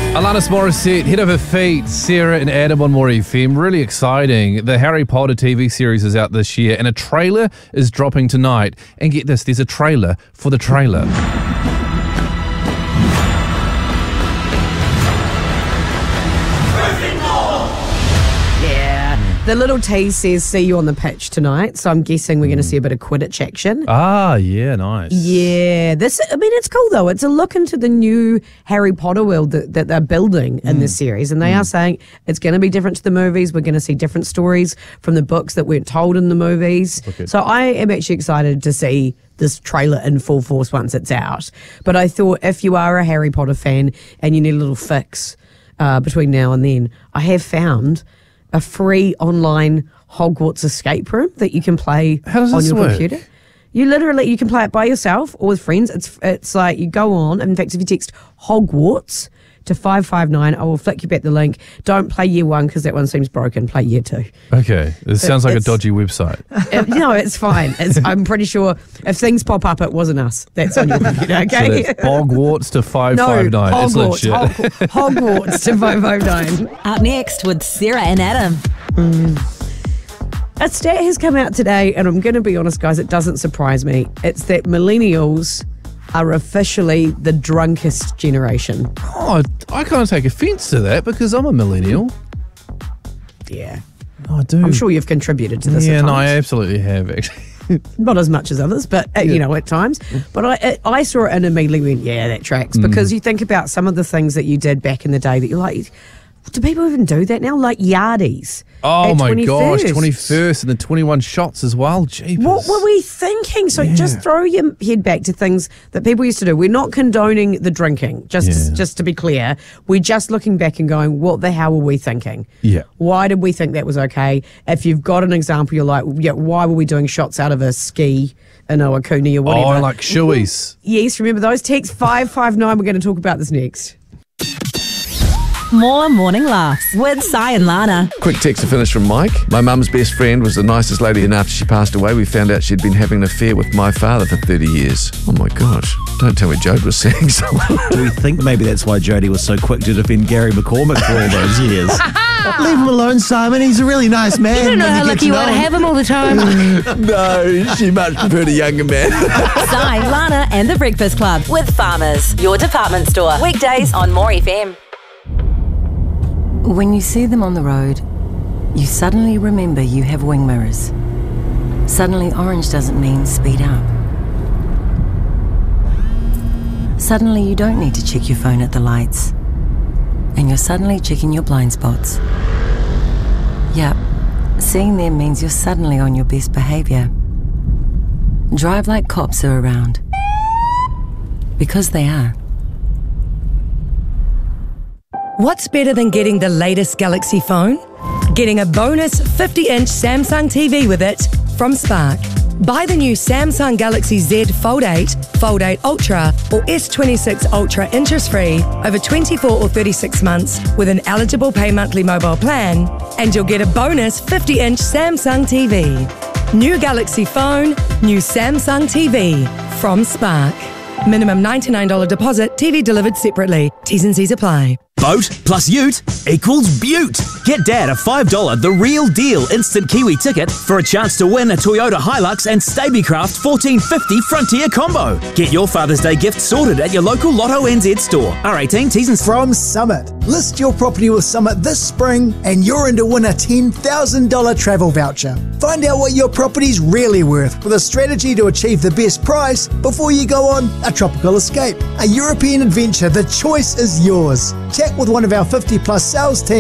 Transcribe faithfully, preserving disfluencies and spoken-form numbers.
Alanis Morissette, Head Over Feet, Sarah and Adam on More F M. Really exciting. The Harry Potter T V series is out this year and a trailer is dropping tonight. And get this, there's a trailer for the trailer. The little tease says, see you on the pitch tonight. So I'm guessing we're going to see a bit of Quidditch action. Ah, yeah, nice. Yeah. This, I mean, it's cool, though. It's a look into the new Harry Potter world that, that they're building in mm. this series. And they mm. are saying it's going to be different to the movies. We're going to see different stories from the books that weren't told in the movies. Okay. So I am actually excited to see this trailer in full force once it's out. But I thought if you are a Harry Potter fan and you need a little fix uh, between now and then, I have found a free online Hogwarts escape room that you can play How does on this your work? computer. You literally, you can play it by yourself or with friends. It's it's like you go on, in fact, if you text Hogwarts to five five nine, I will flick you back the link. Don't play year one because that one seems broken. Play year two. Okay. It sounds like a it's- dodgy website. Uh, no, it's fine. It's, I'm pretty sure if things pop up, it wasn't us. That's on your computer, So okay? that's Hogwarts to five no, five nine. It's Hogwarts, legit. Hog- Hogwarts to five five nine. Up next with Sarah and Adam. A stat has come out today, and I'm going to be honest, guys, it doesn't surprise me. It's that millennials are officially the drunkest generation. Oh, I can't take offence to that because I'm a millennial. Yeah. I do. I'm sure you've contributed to this Yeah, at no, I times. absolutely have, actually. Not as much as others, but, uh, you Yeah. know, at times. But I it, I saw it and immediately went, yeah, that tracks. Mm. Because you think about some of the things that you did back in the day that you're like, do people even do that now? Like yardies. Oh at my gosh, twenty-first. twenty-first and the twenty-one shots as well. Jeepers. What were we thinking? So Yeah. just throw your head back to things that people used to do. We're not condoning the drinking, just Yeah. just to be clear. We're just looking back and going, what the hell were we thinking? Yeah. Why did we think that was okay? If you've got an example, you're like, yeah, why were we doing shots out of a ski in Owakuni or whatever? Oh, like shoeies. Yes, remember those? Text five five nine. We're going to talk about this next. More morning laughs with Si and Lana. Quick text to finish from Mike. My mum's best friend was the nicest lady, and after she passed away, we found out she'd been having an affair with my father for thirty years. Oh my gosh. Don't tell me Jode was seeing someone. We think maybe that's why Jodie was so quick to defend Gary McCormick for all those years. Leave him alone, Simon. He's a really nice man. You don't know when how get lucky to you know are to him. have him all the time. No, she much preferred a younger man. Si, Lana and the Breakfast Club with Farmers, your department store. Weekdays on More F M. When you see them on the road, you suddenly remember you have wing mirrors. Suddenly orange doesn't mean speed up. Suddenly you don't need to check your phone at the lights. And you're suddenly checking your blind spots. Yep, seeing them means you're suddenly on your best behaviour. Drive like cops are around. Because they are. What's better than getting the latest Galaxy phone? Getting a bonus fifty inch Samsung T V with it from Spark. Buy the new Samsung Galaxy Z Fold eight, Fold eight Ultra or S twenty-six Ultra interest-free over twenty-four or thirty-six months with an eligible pay monthly mobile plan, and you'll get a bonus fifty inch Samsung T V. New Galaxy phone, new Samsung T V from Spark. Minimum ninety-nine dollars deposit, T V delivered separately. T's and C's apply. Boat plus ute equals beaut. Get Dad a five dollars The Real Deal instant Kiwi ticket for a chance to win a Toyota Hilux and Stabicraft fourteen fifty Frontier combo. Get your Father's Day gift sorted at your local Lotto N Z store. R eighteen T's and C's. From Summit. List your property with Summit this spring and you're in to win a ten thousand dollars travel voucher. Find out what your property's really worth with a strategy to achieve the best price before you go on a tropical escape. A European adventure, the choice is yours. Chat with one of our fifty plus sales team